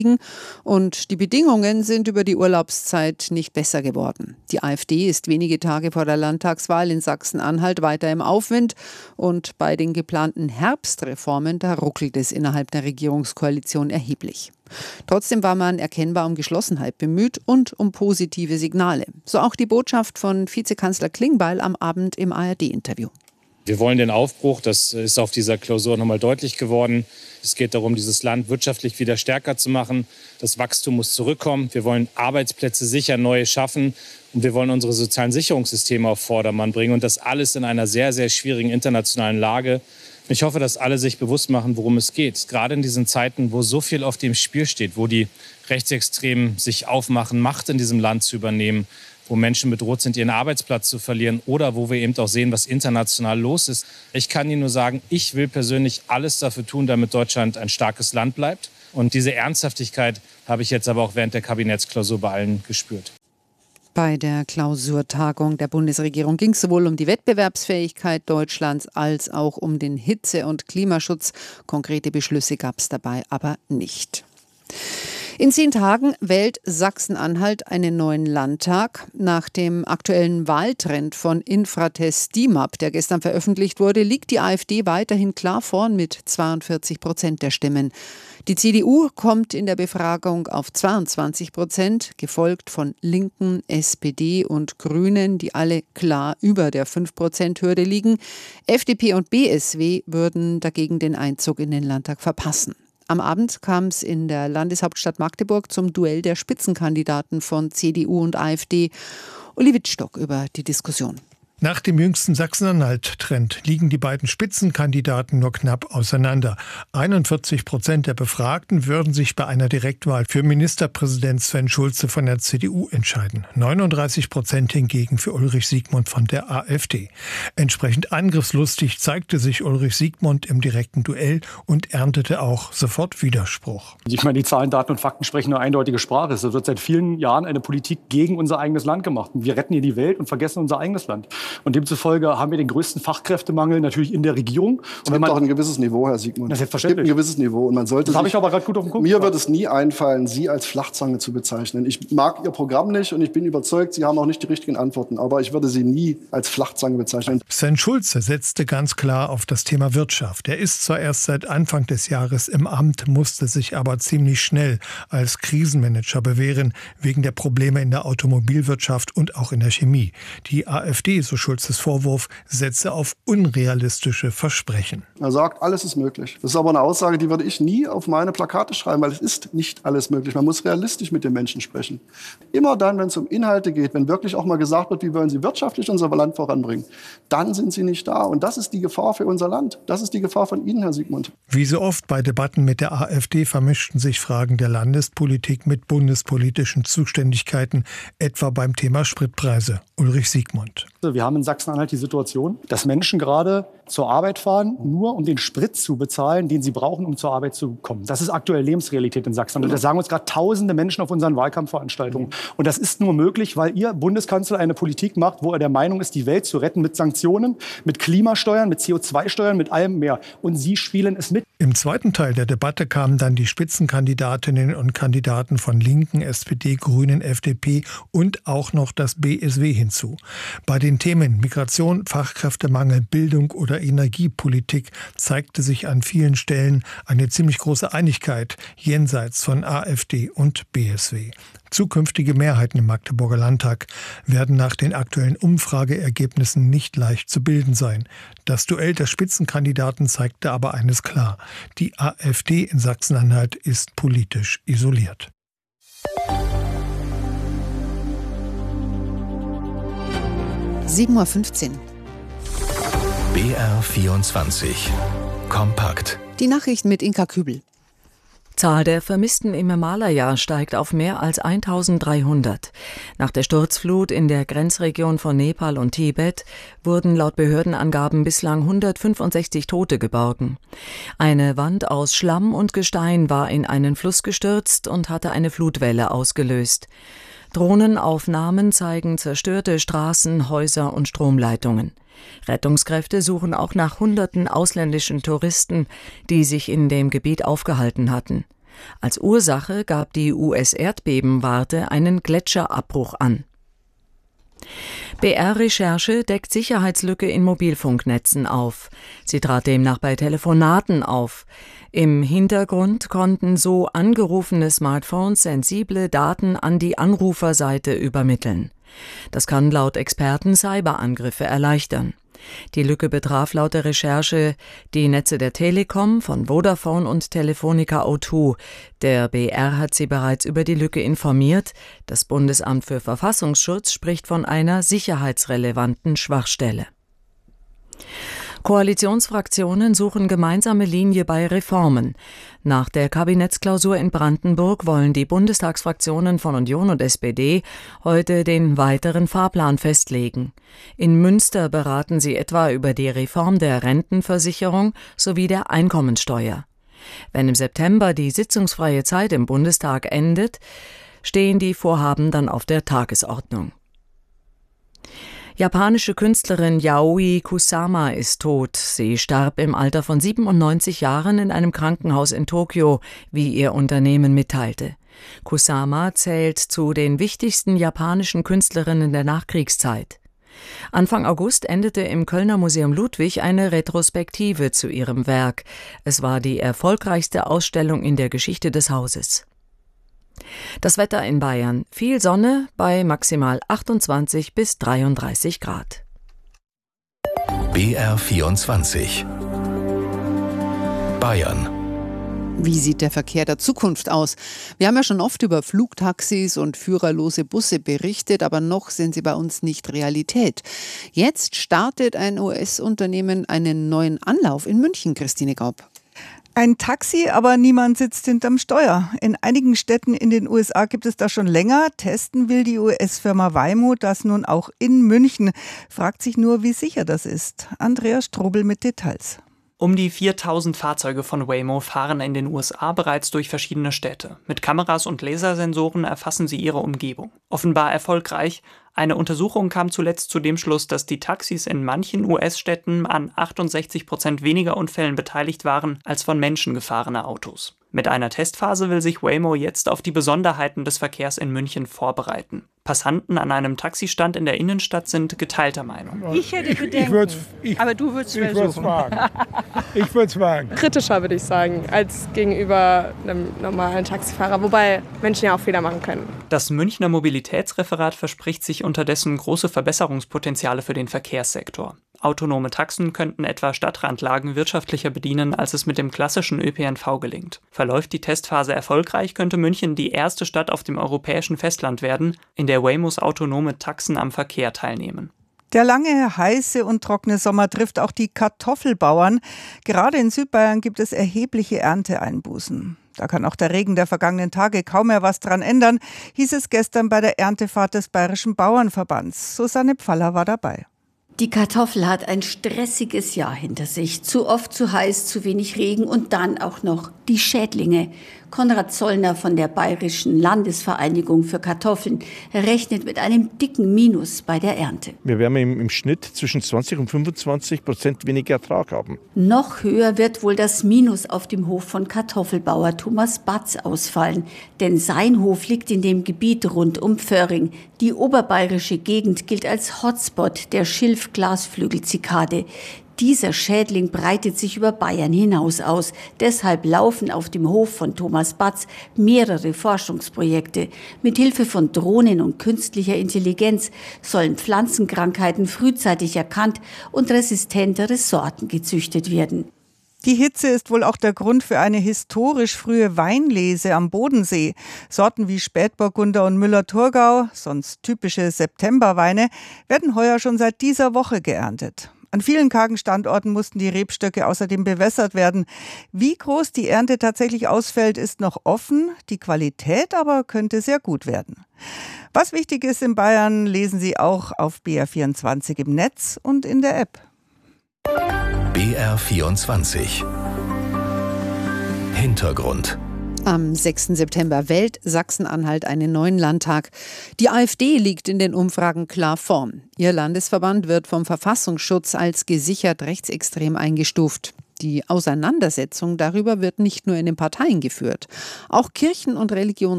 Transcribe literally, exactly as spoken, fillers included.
Und die Bedingungen sind über die Urlaubszeit nicht besser geworden. Die AfD ist wenige Tage vor der Landtagswahl in Sachsen-Anhalt weiter im Aufwind. Und bei den geplanten Herbstreformen, da ruckelt es innerhalb der Regierungskoalition erheblich. Trotzdem war man erkennbar um Geschlossenheit bemüht und um positive Signale. So auch die Botschaft von Vizekanzler Klingbeil am Abend im A R D-Interview. Wir wollen den Aufbruch, das ist auf dieser Klausur nochmal deutlich geworden. Es geht darum, dieses Land wirtschaftlich wieder stärker zu machen. Das Wachstum muss zurückkommen. Wir wollen Arbeitsplätze sicher neue schaffen. Und wir wollen unsere sozialen Sicherungssysteme auf Vordermann bringen. Und das alles in einer sehr, sehr schwierigen internationalen Lage. Ich hoffe, dass alle sich bewusst machen, worum es geht. Gerade in diesen Zeiten, wo so viel auf dem Spiel steht, wo die Rechtsextremen sich aufmachen, Macht in diesem Land zu übernehmen, wo Menschen bedroht sind, ihren Arbeitsplatz zu verlieren oder wo wir eben auch sehen, was international los ist. Ich kann Ihnen nur sagen, ich will persönlich alles dafür tun, damit Deutschland ein starkes Land bleibt. Und diese Ernsthaftigkeit habe ich jetzt aber auch während der Kabinettsklausur bei allen gespürt. Bei der Klausurtagung der Bundesregierung ging es sowohl um die Wettbewerbsfähigkeit Deutschlands als auch um den Hitze- und Klimaschutz. Konkrete Beschlüsse gab es dabei aber nicht. In zehn Tagen wählt Sachsen-Anhalt einen neuen Landtag. Nach dem aktuellen Wahltrend von Infratest D I M A P, der gestern veröffentlicht wurde, liegt die AfD weiterhin klar vorn mit zweiundvierzig Prozent der Stimmen. Die C D U kommt in der Befragung auf zweiundzwanzig Prozent, gefolgt von Linken, S P D und Grünen, die alle klar über der fünf Prozent Hürde liegen. F D P und B S W würden dagegen den Einzug in den Landtag verpassen. Am Abend kam es in der Landeshauptstadt Magdeburg zum Duell der Spitzenkandidaten von C D U und AfD. Uli Wittstock über die Diskussion. Nach dem jüngsten Sachsen-Anhalt-Trend liegen die beiden Spitzenkandidaten nur knapp auseinander. einundvierzig Prozent der Befragten würden sich bei einer Direktwahl für Ministerpräsident Sven Schulze von der C D U entscheiden. neununddreißig Prozent hingegen für Ulrich Siegmund von der AfD. Entsprechend angriffslustig zeigte sich Ulrich Siegmund im direkten Duell und erntete auch sofort Widerspruch. Ich meine, die Zahlen, Daten und Fakten sprechen eine eindeutige Sprache. Es wird seit vielen Jahren eine Politik gegen unser eigenes Land gemacht. Wir retten hier die Welt und vergessen unser eigenes Land. Und demzufolge haben wir den größten Fachkräftemangel natürlich in der Regierung. Es gibt auch ein gewisses Niveau, Herr Siegmund. Das ist es gibt ein gewisses Niveau. Und man sollte das habe ich aber gerade gut auf dem Punkt. Mir wird es nie einfallen, Sie als Flachzange zu bezeichnen. Ich mag Ihr Programm nicht und ich bin überzeugt, Sie haben auch nicht die richtigen Antworten. Aber ich würde Sie nie als Flachzange bezeichnen. Sven Schulze setzte ganz klar auf das Thema Wirtschaft. Er ist zwar erst seit Anfang des Jahres im Amt, musste sich aber ziemlich schnell als Krisenmanager bewähren, wegen der Probleme in der Automobilwirtschaft und auch in der Chemie. Die AfD, so Schulzes Vorwurf, setze auf unrealistische Versprechen. Er sagt, alles ist möglich. Das ist aber eine Aussage, die würde ich nie auf meine Plakate schreiben, weil es ist nicht alles möglich. Man muss realistisch mit den Menschen sprechen. Immer dann, wenn es um Inhalte geht, wenn wirklich auch mal gesagt wird, wie wollen Sie wirtschaftlich unser Land voranbringen, dann sind Sie nicht da. Und das ist die Gefahr für unser Land. Das ist die Gefahr von Ihnen, Herr Siegmund. Wie so oft bei Debatten mit der AfD vermischten sich Fragen der Landespolitik mit bundespolitischen Zuständigkeiten, etwa beim Thema Spritpreise. Ulrich Siegmund. Wir haben in Sachsen-Anhalt die Situation, dass Menschen gerade zur Arbeit fahren, nur um den Sprit zu bezahlen, den sie brauchen, um zur Arbeit zu kommen. Das ist aktuell Lebensrealität in Sachsen. Und das sagen uns gerade tausende Menschen auf unseren Wahlkampfveranstaltungen. Und das ist nur möglich, weil Ihr Bundeskanzler eine Politik macht, wo er der Meinung ist, die Welt zu retten mit Sanktionen, mit Klimasteuern, mit C O zwei Steuern, mit allem mehr. Und Sie spielen es mit. Im zweiten Teil der Debatte kamen dann die Spitzenkandidatinnen und Kandidaten von Linken, S P D, Grünen, F D P und auch noch das B S W hinzu. Bei den Themen Migration, Fachkräftemangel, Bildung oder Energiepolitik zeigte sich an vielen Stellen eine ziemlich große Einigkeit jenseits von AfD und B S W. Zukünftige Mehrheiten im Magdeburger Landtag werden nach den aktuellen Umfrageergebnissen nicht leicht zu bilden sein. Das Duell der Spitzenkandidaten zeigte aber eines klar: Die AfD in Sachsen-Anhalt ist politisch isoliert. sieben Uhr fünfzehn. B R vierundzwanzig. Kompakt. Die Nachrichten mit Inka Kübel. Zahl der Vermissten im Himalaya steigt auf mehr als eintausenddreihundert. Nach der Sturzflut in der Grenzregion von Nepal und Tibet wurden laut Behördenangaben bislang hundertfünfundsechzig Tote geborgen. Eine Wand aus Schlamm und Gestein war in einen Fluss gestürzt und hatte eine Flutwelle ausgelöst. Drohnenaufnahmen zeigen zerstörte Straßen, Häuser und Stromleitungen. Rettungskräfte suchen auch nach hunderten ausländischen Touristen, die sich in dem Gebiet aufgehalten hatten. Als Ursache gab die U S-Erdbebenwarte einen Gletscherabbruch an. B R-Recherche deckt Sicherheitslücke in Mobilfunknetzen auf. Sie trat demnach bei Telefonaten auf. Im Hintergrund konnten so angerufene Smartphones sensible Daten an die Anruferseite übermitteln. Das kann laut Experten Cyberangriffe erleichtern. Die Lücke betraf laut der Recherche die Netze der Telekom, von Vodafone und Telefonica O zwei. Der B R hat sie bereits über die Lücke informiert. Das Bundesamt für Verfassungsschutz spricht von einer sicherheitsrelevanten Schwachstelle. Koalitionsfraktionen suchen gemeinsame Linie bei Reformen. Nach der Kabinettsklausur in Brandenburg wollen die Bundestagsfraktionen von Union und S P D heute den weiteren Fahrplan festlegen. In Münster beraten sie etwa über die Reform der Rentenversicherung sowie der Einkommensteuer. Wenn im September die sitzungsfreie Zeit im Bundestag endet, stehen die Vorhaben dann auf der Tagesordnung. Japanische Künstlerin Yayoi Kusama ist tot. Sie starb im Alter von siebenundneunzig Jahren in einem Krankenhaus in Tokio, wie ihr Unternehmen mitteilte. Kusama zählt zu den wichtigsten japanischen Künstlerinnen der Nachkriegszeit. Anfang August endete im Kölner Museum Ludwig eine Retrospektive zu ihrem Werk. Es war die erfolgreichste Ausstellung in der Geschichte des Hauses. Das Wetter in Bayern: viel Sonne bei maximal achtundzwanzig bis dreiunddreißig Grad. B R vierundzwanzig Bayern. Wie sieht der Verkehr der Zukunft aus? Wir haben ja schon oft über Flugtaxis und führerlose Busse berichtet, aber noch sind sie bei uns nicht Realität. Jetzt startet ein U S-Unternehmen einen neuen Anlauf in München, Christine Gaub. Ein Taxi, aber niemand sitzt hinterm Steuer. In einigen Städten in den U S A gibt es das schon länger. Testen will die U S-Firma Waymo das nun auch in München. Fragt sich nur, wie sicher das ist. Andreas Strobel mit Details. Um die viertausend Fahrzeuge von Waymo fahren in den U S A bereits durch verschiedene Städte. Mit Kameras und Lasersensoren erfassen sie ihre Umgebung. Offenbar erfolgreich. Eine Untersuchung kam zuletzt zu dem Schluss, dass die Taxis in manchen U S-Städten an achtundsechzig Prozent weniger Unfällen beteiligt waren als von Menschen gefahrene Autos. Mit einer Testphase will sich Waymo jetzt auf die Besonderheiten des Verkehrs in München vorbereiten. Passanten an einem Taxistand in der Innenstadt sind geteilter Meinung. Ich hätte Bedenken, ich, ich, ich, aber du würdest es versuchen. Ich würde es wagen. Kritischer, würde ich sagen, als gegenüber einem normalen Taxifahrer, wobei Menschen ja auch Fehler machen können. Das Münchner Mobilitätsreferat verspricht sich unterdessen große Verbesserungspotenziale für den Verkehrssektor. Autonome Taxen könnten etwa Stadtrandlagen wirtschaftlicher bedienen, als es mit dem klassischen Ö P N V gelingt. Verläuft die Testphase erfolgreich, könnte München die erste Stadt auf dem europäischen Festland werden, in der Waymos autonome Taxen am Verkehr teilnehmen. Der lange, heiße und trockene Sommer trifft auch die Kartoffelbauern. Gerade in Südbayern gibt es erhebliche Ernteeinbußen. Da kann auch der Regen der vergangenen Tage kaum mehr was dran ändern, hieß es gestern bei der Erntefahrt des Bayerischen Bauernverbands. Susanne Pfaller war dabei. Die Kartoffel hat ein stressiges Jahr hinter sich. Zu oft, zu heiß, zu wenig Regen und dann auch noch die Schädlinge. Konrad Zollner von der Bayerischen Landesvereinigung für Kartoffeln rechnet mit einem dicken Minus bei der Ernte. Wir werden im, im Schnitt zwischen zwanzig und fünfundzwanzig Prozent weniger Ertrag haben. Noch höher wird wohl das Minus auf dem Hof von Kartoffelbauer Thomas Batz ausfallen. Denn sein Hof liegt in dem Gebiet rund um Pförring. Die oberbayerische Gegend gilt als Hotspot der Schilf-Glasflügel-Zikade. Dieser Schädling breitet sich über Bayern hinaus aus. Deshalb laufen auf dem Hof von Thomas Batz mehrere Forschungsprojekte. Mithilfe von Drohnen und künstlicher Intelligenz sollen Pflanzenkrankheiten frühzeitig erkannt und resistentere Sorten gezüchtet werden. Die Hitze ist wohl auch der Grund für eine historisch frühe Weinlese am Bodensee. Sorten wie Spätburgunder und Müller-Thurgau, sonst typische Septemberweine, werden heuer schon seit dieser Woche geerntet. An vielen kargen Standorten mussten die Rebstöcke außerdem bewässert werden. Wie groß die Ernte tatsächlich ausfällt, ist noch offen. Die Qualität aber könnte sehr gut werden. Was wichtig ist in Bayern, lesen Sie auch auf B R vierundzwanzig im Netz und in der App. B R vierundzwanzig Hintergrund. Am sechsten September wählt Sachsen-Anhalt einen neuen Landtag. Die AfD liegt in den Umfragen klar vorn. Ihr Landesverband wird vom Verfassungsschutz als gesichert rechtsextrem eingestuft. Die Auseinandersetzung darüber wird nicht nur in den Parteien geführt. Auch Kirchen und Religions